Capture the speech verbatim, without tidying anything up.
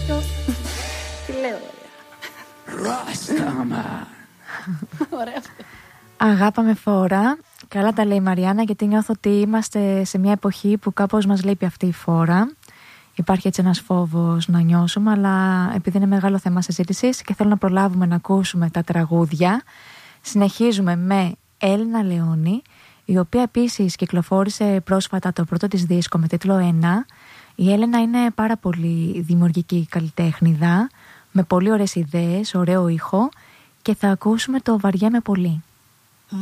Τι λέω, Ράσταμα. ωραία. Αγάπα με φόρα. Καλά τα λέει η Μαριάννα, γιατί νιώθω ότι είμαστε σε μια εποχή που κάπως μας λείπει αυτή η φόρα. Υπάρχει έτσι ένας φόβος να νιώσουμε, αλλά επειδή είναι μεγάλο θέμα συζήτησης και θέλω να προλάβουμε να ακούσουμε τα τραγούδια, συνεχίζουμε με Έλληνα Λεόνη, η οποία επίσης κυκλοφόρησε πρόσφατα το πρώτο της δίσκο με τίτλο ένα. Η Έλενα είναι πάρα πολύ δημιουργική καλλιτέχνηδα, με πολύ ωραίες ιδέες, ωραίο ήχο, και θα ακούσουμε το Βαριέμαι πολύ.